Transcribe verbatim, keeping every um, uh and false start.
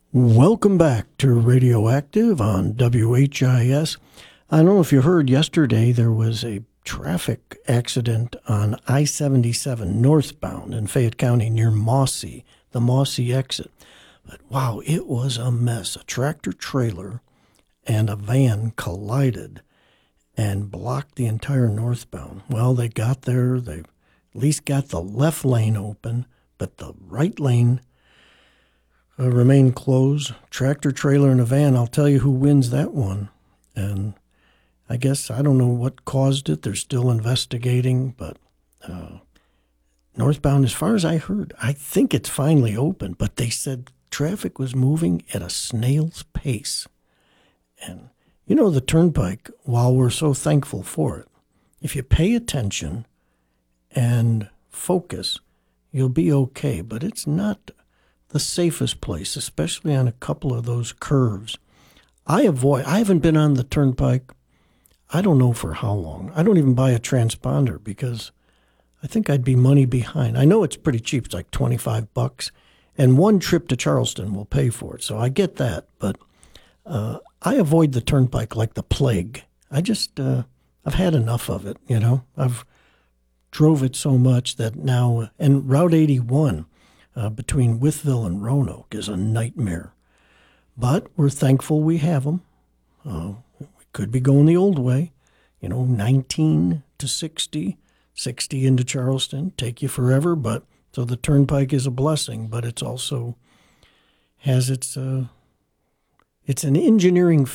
Welcome back to Radioactive on W H I S. I don't know if you heard yesterday there was a traffic accident on I seventy-seven northbound in Fayette County near Mossy, the Mossy exit. But wow, it was a mess. A tractor trailer and a van collided and blocked the entire northbound. Well, they got there. They at least got the left lane open, but the right lane Uh, remain closed. Tractor trailer and a van, I'll tell you who wins that one. And I guess I don't know what caused it. They're still investigating, but uh, northbound, as far as I heard, I think it's finally open, but they said traffic was moving at a snail's pace. And you know, the turnpike, while we're so thankful for it, if you pay attention and focus, you'll be okay, but it's not the safest place, especially on a couple of those curves. I avoid, I haven't been on the turnpike, I don't know for how long. I don't even buy a transponder because I think I'd be money behind. I know it's pretty cheap. It's like twenty-five bucks, and one trip to Charleston will pay for it. So I get that, but uh, I avoid the turnpike like the plague. I just, uh, I've had enough of it, you know. I've drove it so much that now, and Route eighty-one, Uh, between Wytheville and Roanoke is a nightmare. But we're thankful we have them. Uh, we could be going the old way, you know, nineteen to sixty, sixty into Charleston, take you forever. But so the turnpike is a blessing, but it's also has its, uh, it's an engineering